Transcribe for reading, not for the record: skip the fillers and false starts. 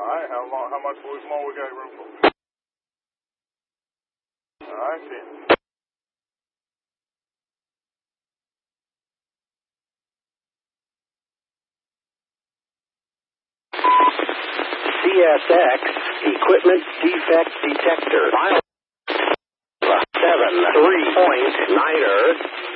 All right, how much more we got room for? All right, then. CSX Equipment Defect Detector. File 7 3.9er.